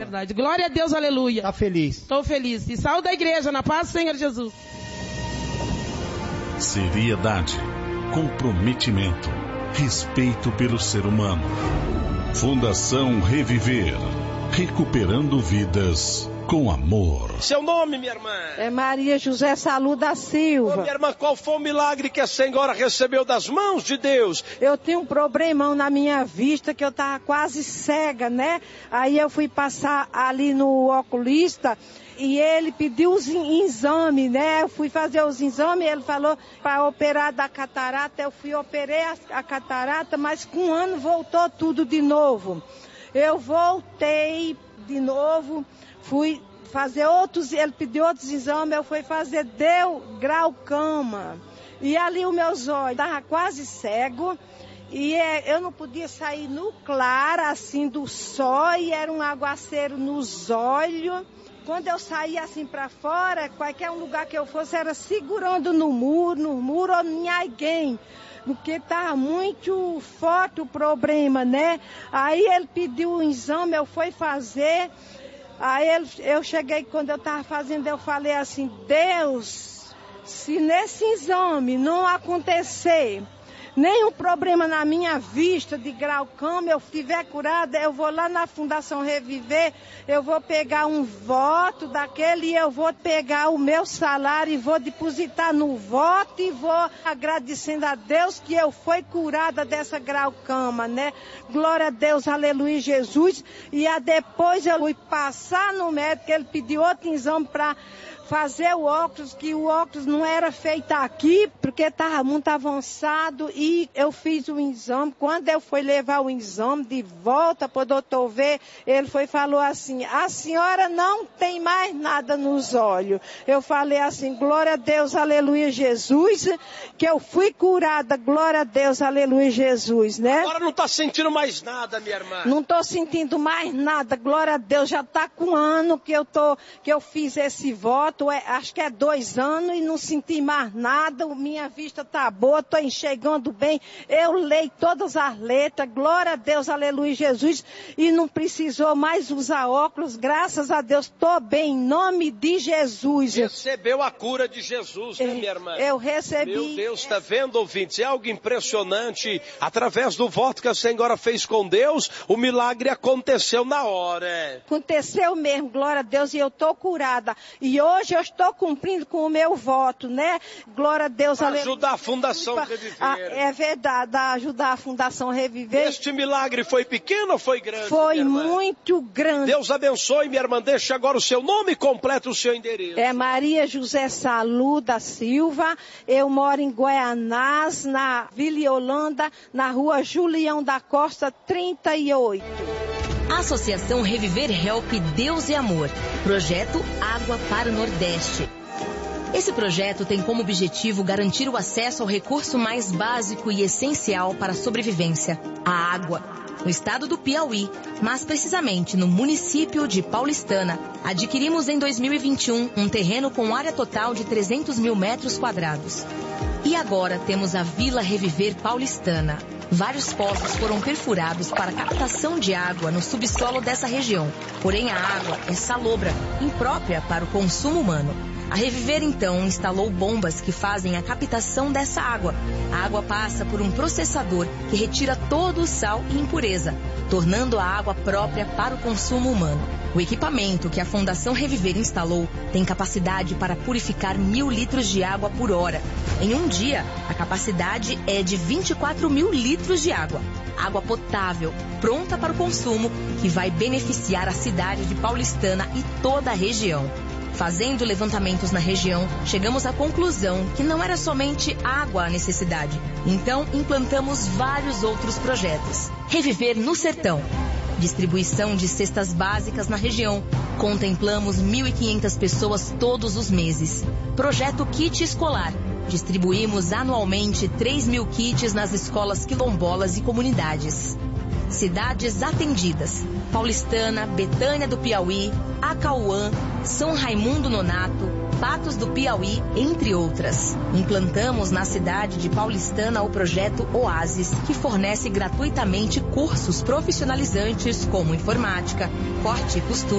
verdade. Glória a Deus, aleluia. Tá feliz? Estou feliz. E saúde da igreja, na paz do Senhor Jesus. Seriedade, comprometimento, respeito pelo ser humano. Fundação Reviver, recuperando vidas com amor. Seu nome, minha irmã? É Maria José Salu da Silva. Ô, minha irmã, qual foi o milagre que a senhora recebeu das mãos de Deus? Eu tinha um problemão na minha vista, que eu estava quase cega, né? Aí eu fui passar ali no oculista e ele pediu os exames, né? Eu fui fazer os exames, ele falou para operar da catarata. Eu fui operei a catarata, mas com um ano voltou tudo de novo. Eu voltei de novo, fui fazer outros, ele pediu outros exames, eu fui fazer, deu glaucoma. E ali os meus olhos estavam quase cego. E eu não podia sair no claro, assim, do sol, e era um aguaceiro nos olhos. Quando eu saía assim para fora, qualquer lugar que eu fosse, era segurando no muro ou em alguém. Porque estava muito forte o problema, né? Aí ele pediu um exame, eu fui fazer. Aí eu cheguei, quando eu estava fazendo, eu falei assim, Deus, se nesse exame não acontecer nenhum problema na minha vista de glaucoma, eu estiver curada, eu vou lá na Fundação Reviver, eu vou pegar um voto daquele e eu vou pegar o meu salário e vou depositar no voto e vou agradecendo a Deus que eu fui curada dessa glaucoma, né? Glória a Deus, aleluia, Jesus. E depois eu fui passar no médico, ele pediu outro exame para fazer o óculos, que o óculos não era feito aqui, porque estava muito avançado, e eu fiz o exame. Quando eu fui levar o exame de volta para o doutor ver, ele falou assim, a senhora não tem mais nada nos olhos. Eu falei assim, glória a Deus, aleluia, Jesus, que eu fui curada, glória a Deus, aleluia, Jesus, né? Agora não está sentindo mais nada, minha irmã. Não estou sentindo mais nada, glória a Deus, já está com um ano que eu fiz esse voto. Acho que é 2 anos e não senti mais nada, minha vista tá boa, tô enxergando bem, eu leio todas as letras, glória a Deus, aleluia, Jesus, e não precisou mais usar óculos, graças a Deus, tô bem, em nome de Jesus. Recebeu a cura de Jesus, né, minha irmã? Eu recebi. Meu Deus, tá vendo, ouvintes? É algo impressionante, através do voto que a senhora fez com Deus, o milagre aconteceu na hora. Aconteceu mesmo, glória a Deus, e eu tô curada, e hoje eu estou cumprindo com o meu voto, né? Glória a Deus, aleluia. Ajudar a Fundação Reviver. É verdade, ajudar a Fundação Reviver. Este milagre foi pequeno ou foi grande? Foi muito grande. Deus abençoe, minha irmã. Deixa agora o seu nome completo, o seu endereço. É Maria José Salu da Silva. Eu moro em Goianás, na Vila Holanda, na rua Julião da Costa, 38. Associação Reviver Help Deus e Amor. Projeto Água para o Nordeste. Esse projeto tem como objetivo garantir o acesso ao recurso mais básico e essencial para a sobrevivência, a água. No estado do Piauí, mas precisamente no município de Paulistana, adquirimos em 2021 um terreno com área total de 300 mil metros quadrados. E agora temos a Vila Reviver Paulistana. Vários poços foram perfurados para captação de água no subsolo dessa região. Porém, a água é salobra, imprópria para o consumo humano. A Reviver, então, instalou bombas que fazem a captação dessa água. A água passa por um processador que retira todo o sal e impureza, tornando a água própria para o consumo humano. O equipamento que a Fundação Reviver instalou tem capacidade para purificar 1.000 litros de água por hora. Em um dia, a capacidade é de 24 mil litros de água. Água potável, pronta para o consumo, que vai beneficiar a cidade de Paulistana e toda a região. Fazendo levantamentos na região, chegamos à conclusão que não era somente água a necessidade. Então, implantamos vários outros projetos. Reviver no Sertão. Distribuição de cestas básicas na região. Contemplamos 1.500 pessoas todos os meses. Projeto Kit Escolar. Distribuímos anualmente 3.000 kits nas escolas quilombolas e comunidades. Cidades atendidas: Paulistana, Betânia do Piauí, Acauã, São Raimundo Nonato, Patos do Piauí, entre outras. Implantamos na cidade de Paulistana o projeto Oasis, que fornece gratuitamente cursos profissionalizantes como informática, corte e costura,